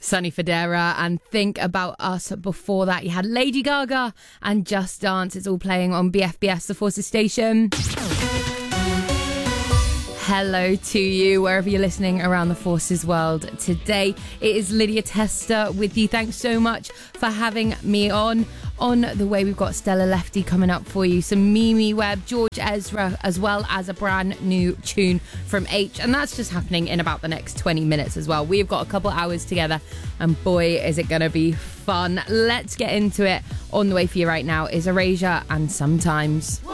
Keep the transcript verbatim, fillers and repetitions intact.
Sunny Federa and Think About Us. Before that, you had Lady Gaga and Just Dance. It's all playing on B F B S, the Forces station. Hello to you, wherever you're listening around the Forces world today. It is Lydia Tester with you. Thanks so much for having me on. On the way, we've got Stella Lefty coming up for you, some Mimi Webb, George Ezra, as well as a brand new tune from H. And that's just happening in about the next twenty minutes as well. We've got a couple hours together, and boy, is it going to be fun. Let's get into it. On the way for you right now is Erasure and Sometimes.